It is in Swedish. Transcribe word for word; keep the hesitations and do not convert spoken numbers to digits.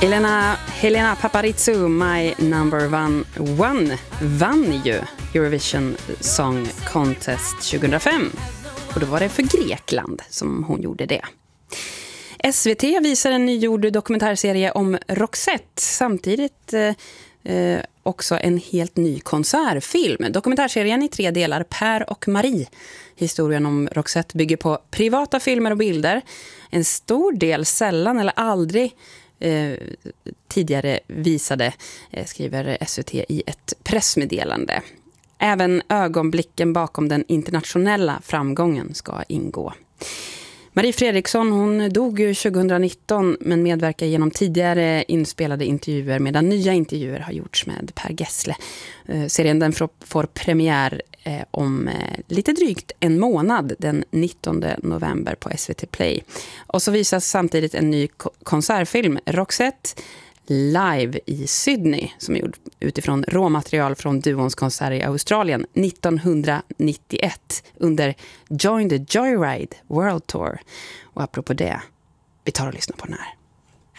Elena, Helena Paparizou, My Number One, One vann ju Eurovision Song Contest tjugohundrafem. Och då var det för Grekland som hon gjorde det. S V T visar en nygjord dokumentärserie om Roxette. Samtidigt eh, också en helt ny konsertfilm. Dokumentärserien i tre delar, Per och Marie. Historien om Roxette bygger på privata filmer och bilder. En stor del sällan eller aldrig eh, tidigare visade, eh, skriver S V T i ett pressmeddelande. Även ögonblicken bakom den internationella framgången ska ingå. Marie Fredriksson, hon dog ju tjugohundranitton men medverkar genom tidigare inspelade intervjuer medan nya intervjuer har gjorts med Per Gessle. Serien den får premiär om lite drygt en månad den nittonde november på S V T Play. Och så visas samtidigt en ny konsertfilm, Roxette live i Sydney, som är gjord utifrån råmaterial från duons konsert i Australien nittonhundranittioett under Join the Joyride World Tour. Och apropå det, vi tar och lyssnar på den här.